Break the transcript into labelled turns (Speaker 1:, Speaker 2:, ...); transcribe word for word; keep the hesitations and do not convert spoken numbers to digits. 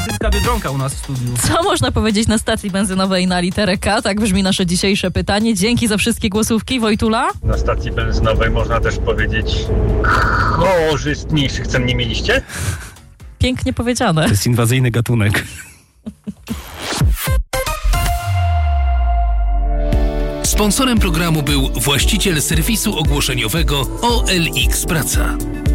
Speaker 1: towarzyska Biedronka u nas w studiu.
Speaker 2: Co można powiedzieć na stacji benzynowej na literę K? Tak brzmi nasze dzisiejsze pytanie. Dzięki za wszystkie głosówki. Wojtula?
Speaker 3: Na stacji benzynowej można też powiedzieć korzystniejszych cen nie mieliście?
Speaker 2: Pięknie powiedziane.
Speaker 1: To jest inwazyjny gatunek.
Speaker 4: Sponsorem programu był właściciel serwisu ogłoszeniowego O L X Praca.